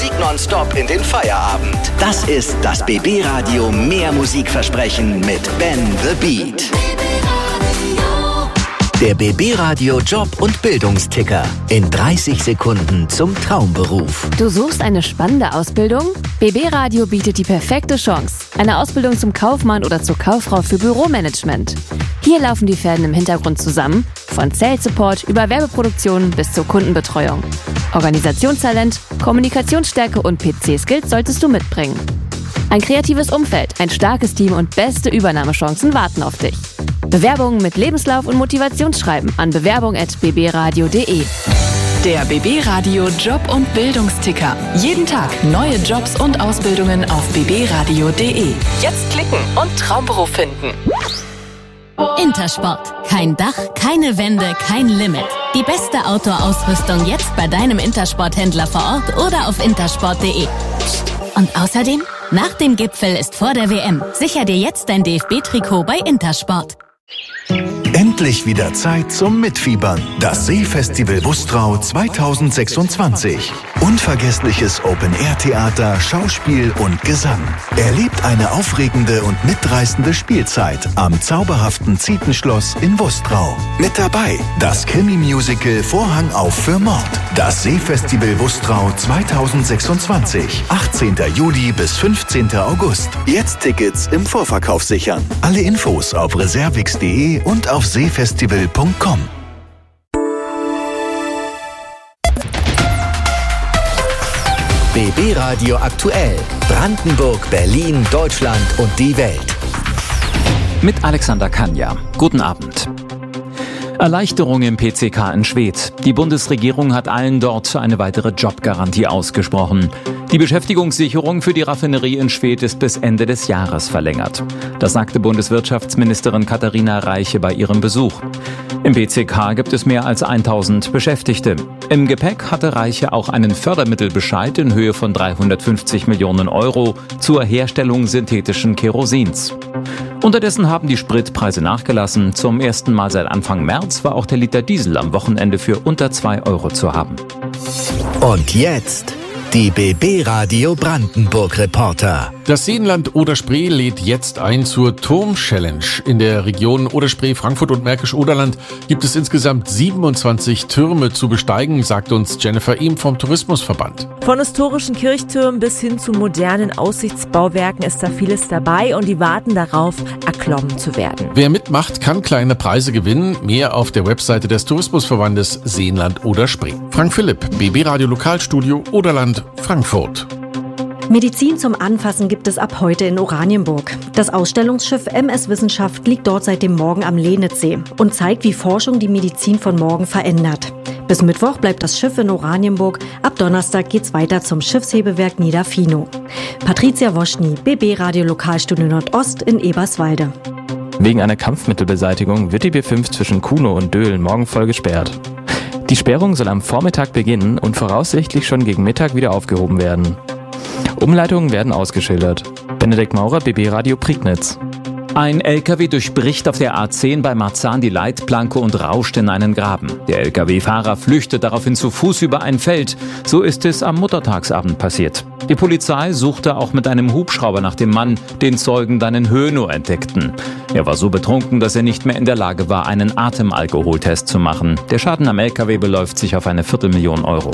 Musik nonstop in den Feierabend. Das ist das BB Radio Mehr Musikversprechen mit Ben the Beat. Der BB Radio Job- und Bildungsticker. In 30 Sekunden zum Traumberuf. Du suchst eine spannende Ausbildung? BB Radio bietet die perfekte Chance. Eine Ausbildung zum Kaufmann oder zur Kauffrau für Büromanagement. Hier laufen die Fäden im Hintergrund zusammen. Von Sales-Support über Werbeproduktion bis zur Kundenbetreuung. Organisationstalent, Kommunikationsstärke und PC-Skills solltest du mitbringen. Ein kreatives Umfeld, ein starkes Team und beste Übernahmechancen warten auf dich. Bewerbungen mit Lebenslauf und Motivationsschreiben an bewerbung@bbradio.de. Der BB Radio Job- und Bildungsticker. Jeden Tag neue Jobs und Ausbildungen auf bbradio.de. Jetzt klicken und Traumberuf finden. Intersport. Kein Dach, keine Wände, kein Limit. Die beste Outdoor-Ausrüstung jetzt bei deinem Intersport-Händler vor Ort oder auf intersport.de. Und außerdem, nach dem Gipfel ist vor der WM. Sicher dir jetzt dein DFB-Trikot bei Intersport. Endlich wieder Zeit zum Mitfiebern. Das Seefestival Wustrau 2026. Unvergessliches Open-Air-Theater, Schauspiel und Gesang. Erlebt eine aufregende und mitreißende Spielzeit am zauberhaften Zietenschloss in Wustrau. Mit dabei das Krimi-Musical Vorhang auf für Mord. Das Seefestival Wustrau 2026. 18. Juli bis 15. August. Jetzt Tickets im Vorverkauf sichern. Alle Infos auf reservix.de und auf seefestival.com. BB Radio aktuell. Brandenburg, Berlin, Deutschland und die Welt. Mit Alexander Kanja. Guten Abend. Erleichterung im PCK in Schwedt. Die Bundesregierung hat allen dort eine weitere Jobgarantie ausgesprochen. Die Beschäftigungssicherung für die Raffinerie in Schwedt ist bis Ende des Jahres verlängert. Das sagte Bundeswirtschaftsministerin Katharina Reiche bei ihrem Besuch. Im PCK gibt es mehr als 1000 Beschäftigte. Im Gepäck hatte Reiche auch einen Fördermittelbescheid in Höhe von 350 Millionen Euro zur Herstellung synthetischen Kerosins. Unterdessen haben die Spritpreise nachgelassen. Zum ersten Mal seit Anfang März war auch der Liter Diesel am Wochenende für unter 2 Euro zu haben. Und jetzt die BB Radio Brandenburg Reporter. Das Seenland Oder-Spree lädt jetzt ein zur Turm-Challenge. In der Region Oder-Spree, Frankfurt und Märkisch-Oderland gibt es insgesamt 27 Türme zu besteigen, sagt uns Jennifer Ehm vom Tourismusverband. Von historischen Kirchtürmen bis hin zu modernen Aussichtsbauwerken ist da vieles dabei und die warten darauf, erklommen zu werden. Wer mitmacht, kann kleine Preise gewinnen. Mehr auf der Webseite des Tourismusverbandes Seenland Oder-Spree. Frank Philipp, BB Radio Lokalstudio Oderland, Frankfurt. Medizin zum Anfassen gibt es ab heute in Oranienburg. Das Ausstellungsschiff MS Wissenschaft liegt dort seit dem Morgen am Lenitzsee und zeigt, wie Forschung die Medizin von morgen verändert. Bis Mittwoch bleibt das Schiff in Oranienburg. Ab Donnerstag geht's weiter zum Schiffshebewerk Niederfino. Patricia Woschny, BB Radio Lokalstudio Nordost in Eberswalde. Wegen einer Kampfmittelbeseitigung wird die B5 zwischen Kuno und Döhl morgen voll gesperrt. Die Sperrung soll am Vormittag beginnen und voraussichtlich schon gegen Mittag wieder aufgehoben werden. Umleitungen werden ausgeschildert. Benedikt Maurer, BB Radio Prignitz. Ein LKW durchbricht auf der A10 bei Marzahn die Leitplanke und rauscht in einen Graben. Der LKW-Fahrer flüchtet daraufhin zu Fuß über ein Feld. So ist es am Muttertagsabend passiert. Die Polizei suchte auch mit einem Hubschrauber nach dem Mann, den Zeugen dann in Hönow entdeckten. Er war so betrunken, dass er nicht mehr in der Lage war, einen Atemalkoholtest zu machen. Der Schaden am LKW beläuft sich auf eine 250.000 Euro.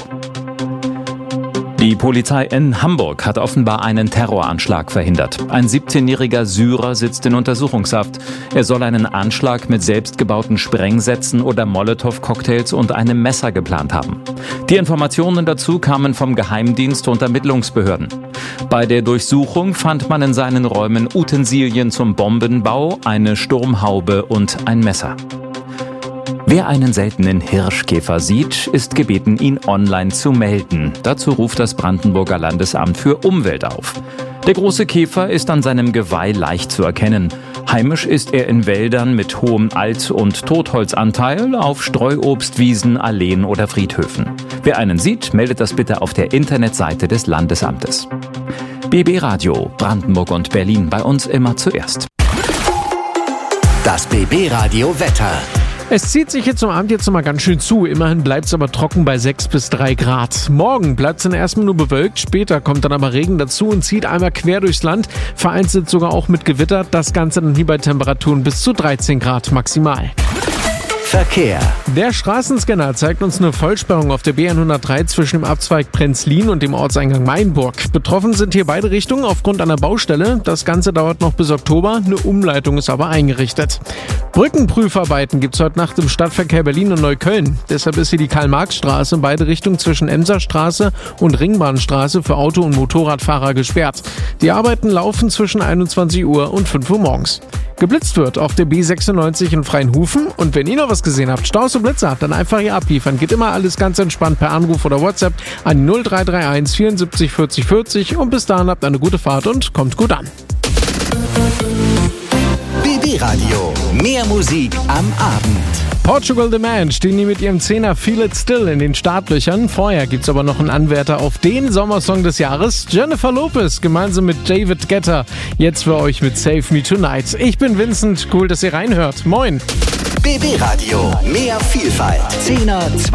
Die Polizei in Hamburg hat offenbar einen Terroranschlag verhindert. Ein 17-jähriger Syrer sitzt in Untersuchungshaft. Er soll einen Anschlag mit selbstgebauten Sprengsätzen oder Molotow-Cocktails und einem Messer geplant haben. Die Informationen dazu kamen vom Geheimdienst und Ermittlungsbehörden. Bei der Durchsuchung fand man in seinen Räumen Utensilien zum Bombenbau, eine Sturmhaube und ein Messer. Wer einen seltenen Hirschkäfer sieht, ist gebeten, ihn online zu melden. Dazu ruft das Brandenburger Landesamt für Umwelt auf. Der große Käfer ist an seinem Geweih leicht zu erkennen. Heimisch ist er in Wäldern mit hohem Alt- und Totholzanteil, auf Streuobstwiesen, Alleen oder Friedhöfen. Wer einen sieht, meldet das bitte auf der Internetseite des Landesamtes. BB Radio, Brandenburg und Berlin, bei uns immer zuerst. Das BB Radio Wetter. Es zieht sich hier zum Abend jetzt nochmal ganz schön zu. Immerhin bleibt es aber trocken bei 6 bis 3 Grad. Morgen bleibt es dann erstmal nur bewölkt. Später kommt dann aber Regen dazu und zieht einmal quer durchs Land. Vereinzelt sogar auch mit Gewitter. Das Ganze dann hier bei Temperaturen bis zu 13 Grad maximal. Verkehr. Der Straßenscanner zeigt uns eine Vollsperrung auf der B103 zwischen dem Abzweig Prenzlin und dem Ortseingang Mainburg. Betroffen sind hier beide Richtungen aufgrund einer Baustelle. Das Ganze dauert noch bis Oktober. Eine Umleitung ist aber eingerichtet. Brückenprüfarbeiten gibt es heute Nacht im Stadtverkehr Berlin und Neukölln. Deshalb ist hier die Karl-Marx-Straße in beide Richtungen zwischen Emserstraße und Ringbahnstraße für Auto- und Motorradfahrer gesperrt. Die Arbeiten laufen zwischen 21 Uhr und 5 Uhr morgens. Geblitzt wird auf der B96 in Freienhufen. Und wenn ihr noch was gesehen habt, Staus und Blitzer, dann einfach hier abliefern. Geht immer alles ganz entspannt per Anruf oder WhatsApp an 0331 74 40 40. Und bis dahin habt eine gute Fahrt und kommt gut an. BB Radio. Mehr Musik am Abend. Portugal The Man stehen hier mit ihrem 10er Feel It Still in den Startlöchern. Vorher gibt's aber noch einen Anwärter auf den Sommersong des Jahres. Jennifer Lopez gemeinsam mit David Guetta. Jetzt für euch mit Save Me Tonight. Ich bin Vincent. Cool, dass ihr reinhört. Moin. BB Radio. Mehr Vielfalt. 10er,